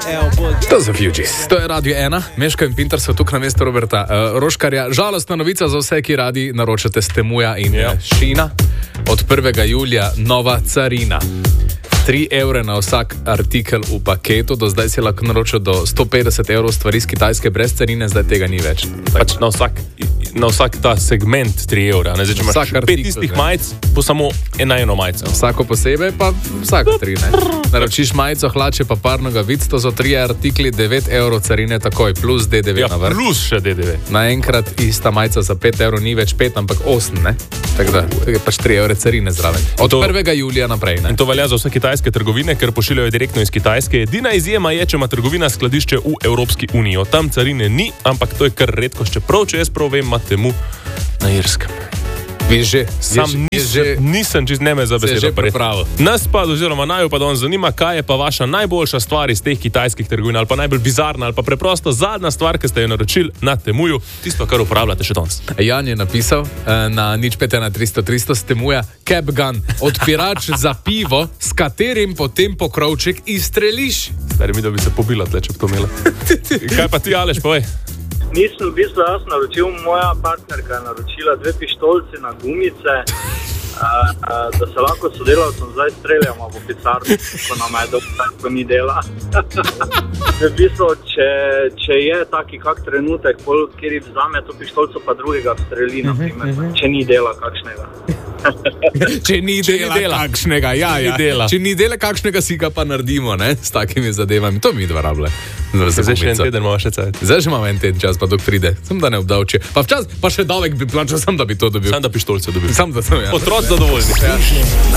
To so Fugees. To je Radio 1, Meško in Pintar so tukaj na mestu Roberta Roškarja. Žalostna novica za vse, ki radi naročate s Temuja in Šina. Od 1. julija nova carina. 3 evre na vsak artikel v paketu, do zdaj si lahko naročil do 150 evrov stvari iz Kitajske brez carine, zdaj tega ni več. Pač na vsak ta segment 3 evra. Zdaj, če imaš 5 istih majic, bo samo eno majico. Vsako posebej, pa vsako 3, ne? Naročiš majico, hlače pa par nogavic, to so 3 artikli, 9 evrov carine takoj, plus DDV na vrh. Plus še DDV. Naenkrat ista majica za 5 evrov ni več 5, ampak 8, ne? Tako da, je pač 3 evre carine zraven. Od 1. julija naprej, ne? In to velja za vse kitajske trgovine, ker pošiljajo direktno iz Kitajske. Edina izjema je, če ima trgovina skladišče v Evropski uniji. Tam carine ni, ampak to je kar redko, čeprav, če jaz prav vem, ima Temu na Irskem. Nisem čist ne me za besedo pripravil. Nas pa, oziroma naju pa danes zanima, kaj je pa vaša najboljša stvar iz teh kitajskih trgovin, ali pa najbolj bizarna, ali pa preprosto zadnja stvar, ki ste jo naročili na Temuju, tisto, kar uporabljate še danes. Jan je napisal na 051 z Temuja, Cap Gun, odpirač za pivo, s katerim potem pokrovček izstreliš. Stari mi, da bi se pobila tle, če bi to imela. Kaj pa ti, Aleš, povej? Nisem v bistvu jaz naročil, moja partnerka je naročila 2 pištolci na gumice, da se lahko sodelavcem zdaj streljamo po pisarni, ko nam je dobro, ko ni dela. V bistvu, če je taki kak trenutek, kjer vzame to pištolco, pa drugega streli, naprimer, če ni dela kakšnega. Če ni dela kakšnega, ja. Če ni dela kakšnega, si ga pa naredimo, ne, s takimi zadevami. To mi dva rable. Zdaj še en teden imamo še cajt. Zdaj še imamo en teden čas, pa dok pride. Sem da ne obdavči. Pa včas, pa še davek bi plačal, sam da bi to dobil. Sam da pištolce dobil. Sam da sem, ja. Otroci zadovoljni.